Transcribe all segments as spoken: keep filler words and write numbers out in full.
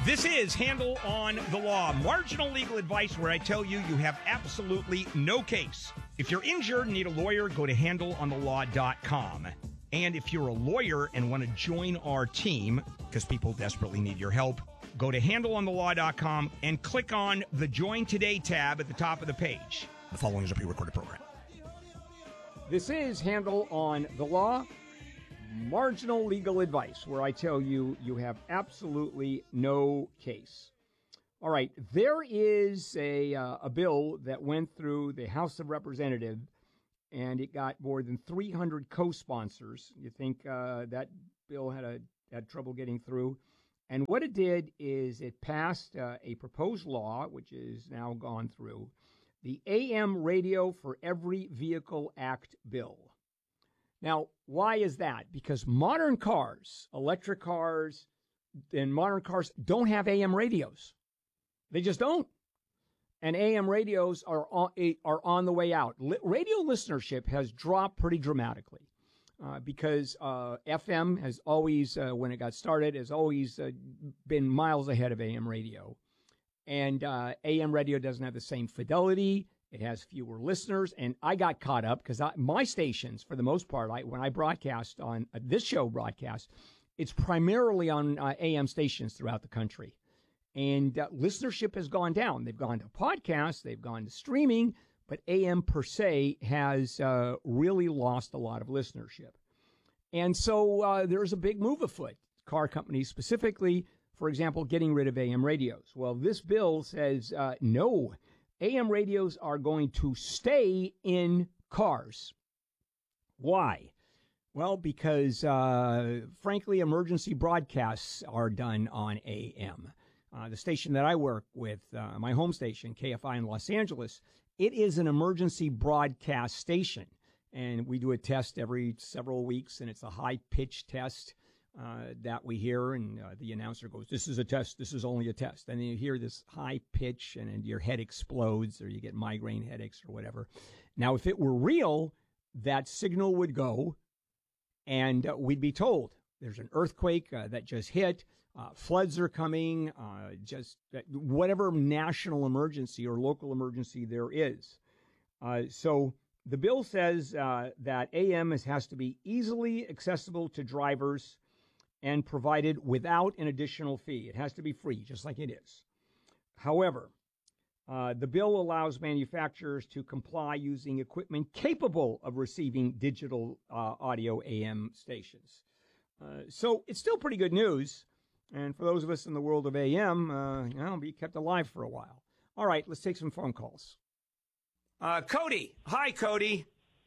This is Handle on the Law, marginal legal advice where I tell you you have absolutely no case. If you're injured and need a lawyer, go to handle on the law dot com. And if you're a lawyer and want to join our team, because people desperately need your help, go to handle on the law dot com and click on the Join Today tab at the top of the page. The following is a pre-recorded program. This is Handle on the Law, marginal legal advice, where I tell you you have absolutely no case. All right, there is a uh, a bill that went through the House of Representatives, and it got more than three hundred co-sponsors. You think uh, that bill had a had trouble getting through? And what it did is it passed uh, a proposed law, which is now gone through, the A M Radio for Every Vehicle Act bill. Now, why is that? Because modern cars, electric cars, and modern cars don't have A M radios. They just don't. And A M radios are on, are on the way out. Radio listenership has dropped pretty dramatically uh, because uh, F M has always, uh, when it got started, has always uh, been miles ahead of A M radio. And uh, A M radio doesn't have the same fidelity. It has fewer listeners. And I got caught up because my stations, for the most part, I, when I broadcast on uh, this show broadcast, it's primarily on uh, A M stations throughout the country. And uh, listenership has gone down. They've gone to podcasts, they've gone to streaming, but A M per se has uh, really lost a lot of listenership. And so uh, there's a big move afoot. Car companies specifically, for example, getting rid of A M radios. Well, this bill says uh, no, A M radios are going to stay in cars. Why? Well, because, uh, frankly, emergency broadcasts are done on A M. Uh, the station that I work with, uh, my home station, K F I in Los Angeles, it is an emergency broadcast station. And we do a test every several weeks, and it's a high-pitched test uh, that we hear. And uh, the announcer goes, this is a test, this is only a test. And then you hear this high pitch, and, and your head explodes, or you get migraine headaches or whatever. Now, if it were real, that signal would go, and uh, we'd be told there's an earthquake uh, that just hit. Uh, floods are coming, uh, just whatever national emergency or local emergency there is. Uh, so the bill says uh, that A M has to be easily accessible to drivers and provided without an additional fee. It has to be free, just like it is. However, uh, the bill allows manufacturers to comply using equipment capable of receiving digital uh, audio A M stations. Uh, so it's still pretty good news. And for those of us in the world of A M, uh, you know, be kept alive for a while. All right, let's take some phone calls. Uh, Cody. Hi, Cody.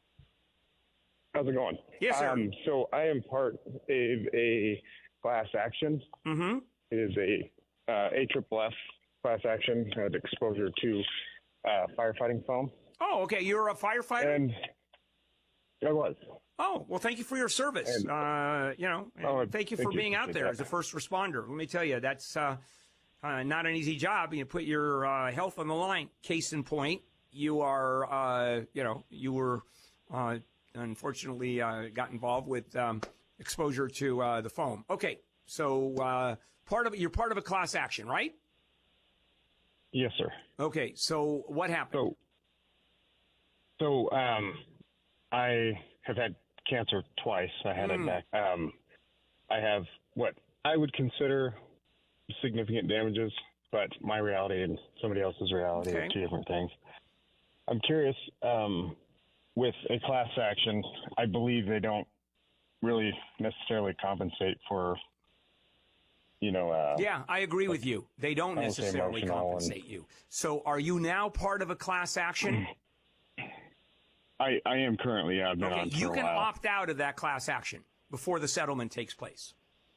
How's it going? Yes, sir. Um, so I am part of a class action. Mm-hmm. It is a uh, A F F F class action, had exposure to uh, firefighting foam. Oh, okay. You're a firefighter? And I was. Oh, well, thank you for your service. And, uh, you know, oh, thank you thank for you. being out there as a first responder. Let me tell you, that's uh, uh, not an easy job. You put your uh, health on the line. Case in point, you are, uh, you know, you were uh, unfortunately uh, got involved with um, exposure to uh, the foam. Okay, so uh, part of you're part of a class action, right? Yes, sir. Okay, so what happened? So, so um, I have had cancer twice. I had mm. it back. Um, I have what I would consider significant damages, but my reality and somebody else's reality okay. are two different things. I'm curious, um, with a class action, I believe they don't really necessarily compensate for, you know. Uh, yeah, I agree with you. They don't necessarily compensate and, you. So are you now part of a class action? I, I am currently. Yeah, I've been okay, on for you a can while. opt out of that class action before the settlement takes place.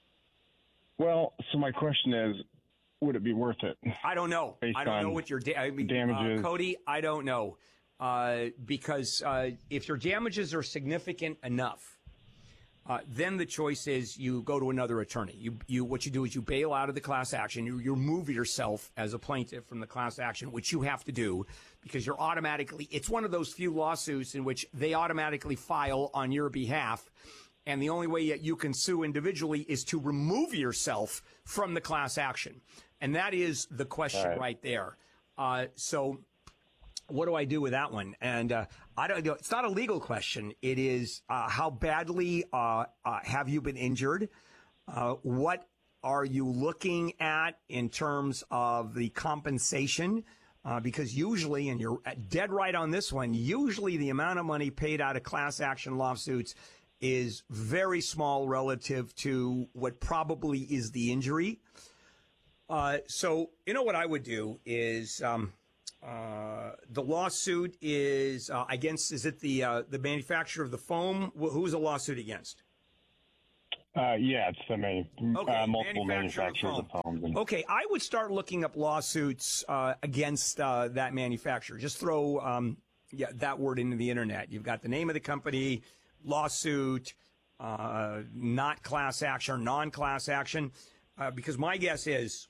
Well, so my question is, would it be worth it? I don't know. I don't know what your da- I mean, damages. Uh, Cody, I don't know. Uh, because uh, if your damages are significant enough, uh, then the choice is you go to another attorney. You, you, what you do is you bail out of the class action. You, you remove yourself as a plaintiff from the class action, which you have to do because you're automatically. It's one of those few lawsuits in which they automatically file on your behalf, And the only way that you can sue individually is to remove yourself from the class action. And that is the question right, right there. Uh, so what do I do with that one? And uh, I don't know. It's not a legal question. It is uh, how badly uh, uh, have you been injured? Uh, what are you looking at in terms of the compensation? Uh, because usually, and you're dead right on this one, usually the amount of money paid out of class action lawsuits is very small relative to what probably is the injury. Uh, so, you know what I would do is um, uh, the lawsuit is uh, against, is it the uh, the manufacturer of the foam? Who's the lawsuit against? Uh, yeah, it's the main, okay, uh, multiple manufacturer manufacturers of, of foams. And- okay, I would start looking up lawsuits uh, against uh, that manufacturer. Just throw um, yeah, that word into the internet. You've got the name of the company, lawsuit, uh, not class action or non-class action, uh, because my guess is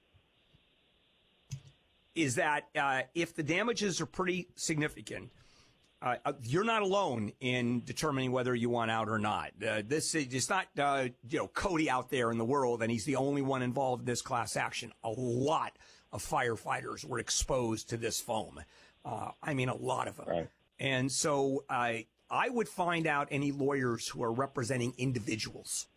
is that uh, if the damages are pretty significant, uh, you're not alone in determining whether you want out or not. Uh, this is it's not uh, you know Cody out there in the world, and he's the only one involved in this class action. A lot of firefighters were exposed to this foam. Uh, I mean, a lot of them. Right. And so I. Uh, I would find out any lawyers who are representing individuals.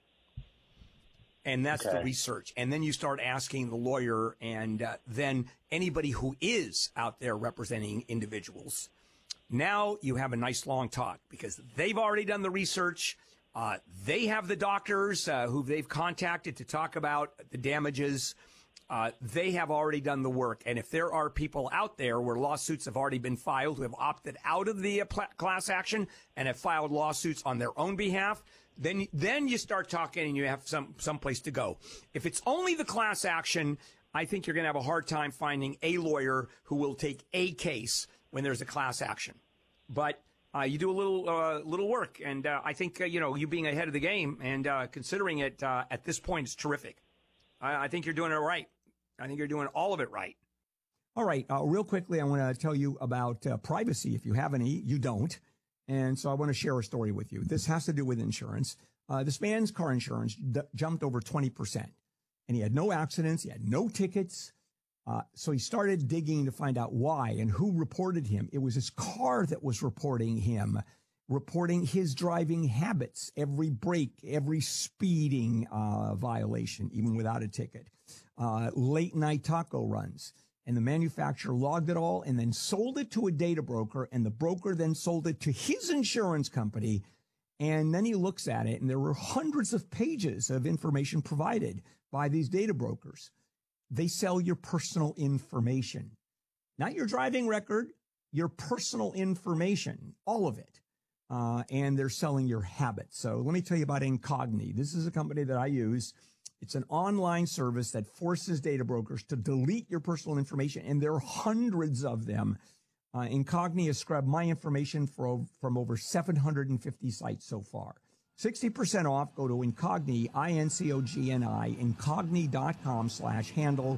And that's okay. the research. And then you start asking the lawyer and uh, then anybody who is out there representing individuals. Now you have a nice long talk because they've already done the research. Uh, they have the doctors uh, who they've contacted to talk about the damages. Uh, they have already done the work. And if there are people out there where lawsuits have already been filed who have opted out of the uh, pl- class action and have filed lawsuits on their own behalf, then then you start talking and you have some someplace to go. If it's only the class action, I think you're going to have a hard time finding a lawyer who will take a case when there's a class action. But uh, you do a little uh, little work, and uh, I think uh, you know you being ahead of the game and uh, considering it uh, at this point is terrific. I, I think you're doing it right. I think you're doing all of it right. All right. Uh, real quickly, I want to tell you about uh, privacy. If you have any, you don't. And so I want to share a story with you. This has to do with insurance. Uh, this man's car insurance d- jumped over twenty percent. And he had no accidents. He had no tickets. Uh, so he started digging to find out why and who reported him. It was his car that was reporting him, reporting his driving habits, every break, every speeding uh, violation, even without a ticket. Uh, late night taco runs, and the manufacturer logged it all and then sold it to a data broker, and the broker then sold it to his insurance company. And then he looks at it, and there were hundreds of pages of information provided by these data brokers. They sell your personal information, not your driving record, your personal information, all of it. Uh, and they're selling your habits. So let me tell you about Incogni. This is a company that I use. It's an online service that forces data brokers to delete your personal information, and there are hundreds of them. Uh, Incogni has scrubbed my information for, from over seven hundred fifty sites so far. sixty percent off. Go to Incogni, I N C O G N I, incogni.com slash handle,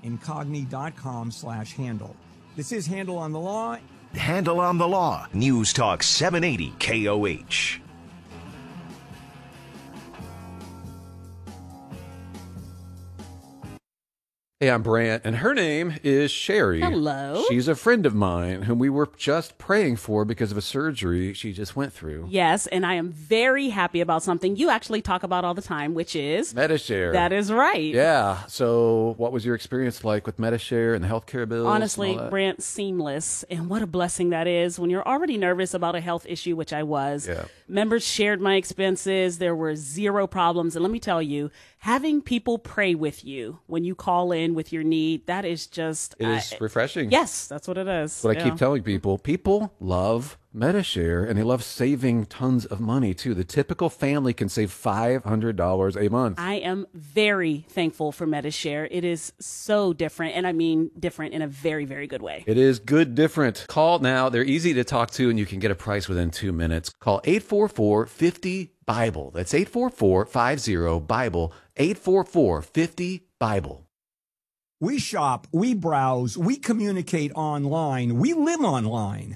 incogni.com slash handle. This is Handle on the Law. Handle on the Law. News Talk seven eighty K O H. Hey, I'm Brant, and her name is Sherry. Hello. She's a friend of mine whom we were just praying for because of a surgery she just went through. Yes, and I am very happy about something you actually talk about all the time, which is Medi-Share. That is right. Yeah. So what was your experience like with Medi-Share and the healthcare bills? Honestly, Brant, seamless. And what a blessing that is when you're already nervous about a health issue, which I was. Yeah. Members shared my expenses. There were zero problems. And let me tell you, having people pray with you when you call in with your need, that is just... It is uh, refreshing. Yes, that's what it is. But yeah. I keep telling people, people love Medi-Share, and they love saving tons of money, too. The typical family can save five hundred dollars a month. I am very thankful for Medi-Share. It is so different, and I mean different in a very, very good way. It is good different. Call now. They're easy to talk to, and you can get a price within two minutes. Call eight four four, five zero, Bible. That's eight four four, five zero, Bible. eight four four, five zero, Bible. We shop, we browse, we communicate online, we live online.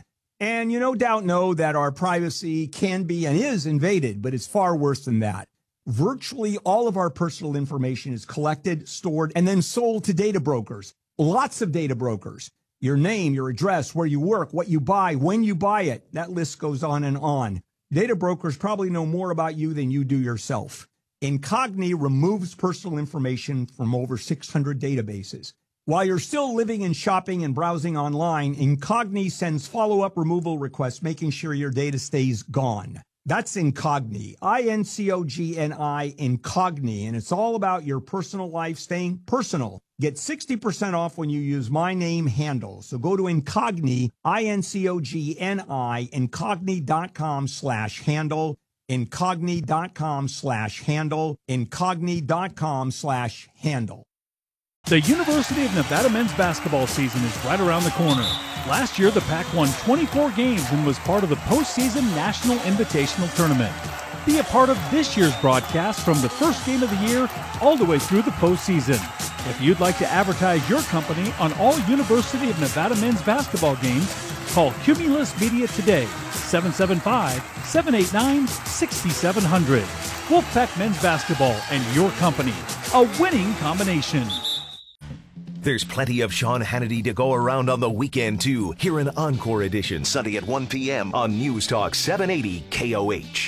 And you no doubt know that our privacy can be and is invaded, but it's far worse than that. Virtually all of our personal information is collected, stored, and then sold to data brokers. Lots of data brokers. Your name, your address, where you work, what you buy, when you buy it. That list goes on and on. Data brokers probably know more about you than you do yourself. Incogni removes personal information from over six hundred databases. While you're still living and shopping and browsing online, Incogni sends follow-up removal requests, making sure your data stays gone. That's Incogni, I N C O G N I, Incogni, and it's all about your personal life staying personal. Get sixty percent off when you use my name handle. So go to Incogni, I N C O G N I, incogni.com slash handle, incogni.com slash handle, incogni.com slash handle. The University of Nevada men's basketball season is right around the corner. Last year, the Pac won twenty-four games and was part of the postseason National Invitational Tournament. Be a part of this year's broadcast from the first game of the year all the way through the postseason. If you'd like to advertise your company on all University of Nevada men's basketball games, call Cumulus Media today, seven seven five, seven eight nine, six seven zero zero. Wolfpack Men's Basketball and your company, a winning combination. There's plenty of Sean Hannity to go around on the weekend, too. Hear an encore edition Sunday at one p.m. on News Talk seven eighty K O H.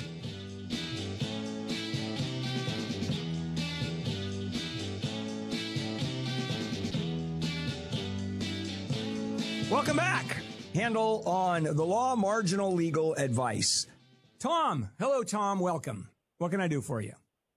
Welcome back. Handle on the law, marginal legal advice. Tom. Hello, Tom. Welcome. What can I do for you?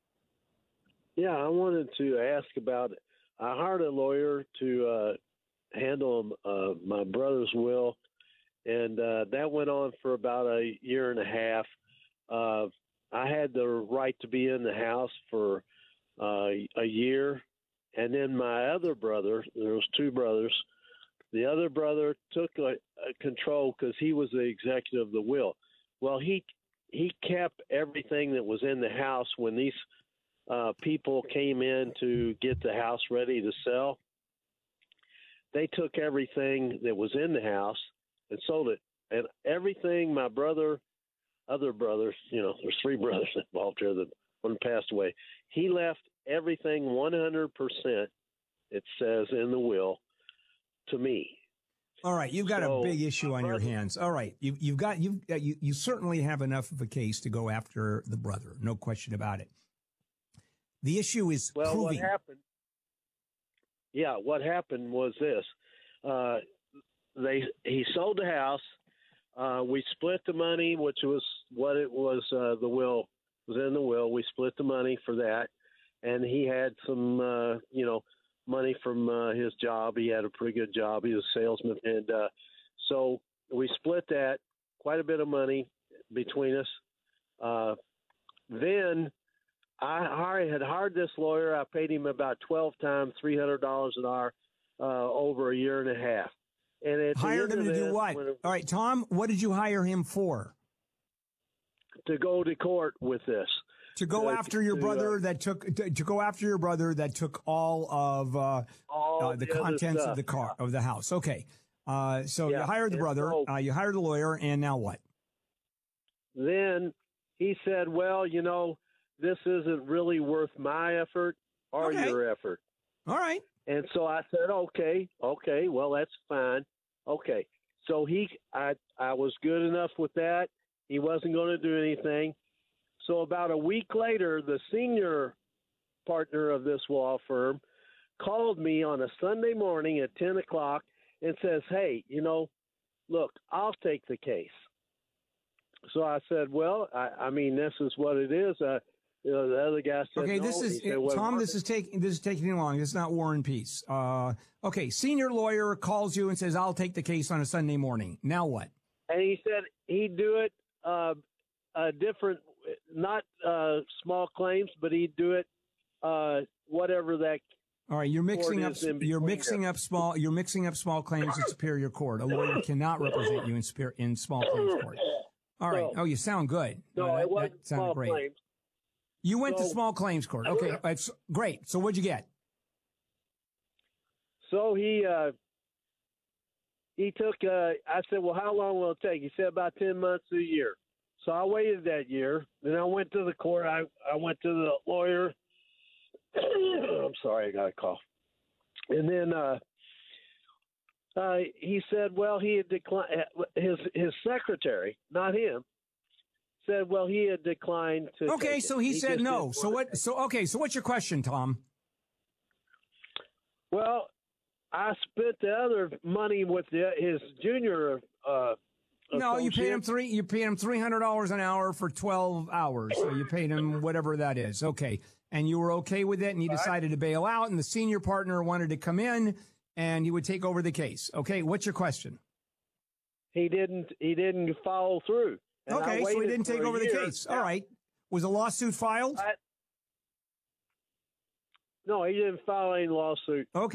Yeah, I wanted to ask about it. I hired a lawyer to uh, handle uh, my brother's will, and uh, that went on for about a year and a half. Uh, I had the right to be in the house for uh, a year, and then my other brother, there was two brothers, the other brother took a, a control because he was the executive of the will. Well, he he kept everything that was in the house when these Uh, people came in to get the house ready to sell. They took everything that was in the house and sold it. And everything my brother, other brothers, you know, there's three brothers involved here, that one passed away. He left everything one hundred percent, it says in the will, to me. All right, you've got so, a big issue on brother, your hands. All right, you, you've got you've uh, you you certainly have enough of a case to go after the brother, no question about it. The issue is well, proving. what happened? Yeah, what happened was this: uh, they he sold the house. Uh, we split the money, which was what it was. Uh, the will was in the will. We split the money for that, and he had some, uh, you know, money from uh, his job. He had a pretty good job. He was a salesman, and uh, so we split that. Quite a bit of money between us. Uh, then. I had hired this lawyer. I paid him about twelve times, three hundred dollars an hour, uh, over a year and a half. And at hired him to do what? It, All right, Tom, what did you hire him for? To go to court with this. To go uh, after your to, brother uh, that took to, to go after your brother that took all of uh, all uh, the, the contents stuff, of the car yeah. of the house. Okay, uh, so yeah. you hired the and brother, so, uh, you hired the lawyer, and now what? Then he said, "Well, you know, this isn't really worth my effort or Okay. your effort." All right. And so I said, okay, okay, well, that's fine. Okay. So he, I, I was good enough with that. He wasn't going to do anything. So about a week later, the senior partner of this law firm called me on a Sunday morning at ten o'clock and says, "Hey, you know, look, I'll take the case." So I said, well, I, I mean, this is what it is. Uh, You know, the other guy said, okay, no. this is He said, well, Tom. Mark, This is taking this is taking too long. This is not War and Peace. Uh, okay, senior lawyer calls you and says, "I'll take the case on a Sunday morning." Now what? And he said he'd do it uh, a different, not uh, small claims, but he'd do it uh, whatever that. All right, you're mixing up. Court is in You're between mixing them. up small. You're mixing up small claims in superior court. A lawyer cannot represent you in superior in small claims court. All right. No. Oh, you sound good. No, Uh, that, it wasn't that sounded small great. claims. You went to So- small claims court. Okay, that's great. So what'd you get? So he uh, he took. Uh, I said, "Well, how long will it take?" He said, "About ten months to a year." So I waited that year. Then I went to the court. I I went to the lawyer. I'm sorry, I got a cough. And then uh, uh, he said, "Well, he had declined." His his secretary, not him, said, "Well, he had declined to." Okay, take so it. he, he said no. didn't So want what? So okay, so what's your question, Tom? Well, I spent the other money with the, his junior. Uh, No, you paid him associate. three. You paid him three hundred dollars an hour for twelve hours. So you paid him whatever that is. Okay, and you were okay with it, and you decided to bail out, and the senior partner wanted to come in, and he would take over the case. Okay, what's your question? He didn't. He didn't follow through. And I Okay, so he waited didn't for take a over the year. case. All right. Was a lawsuit filed? I, no, he didn't file any lawsuit. Okay.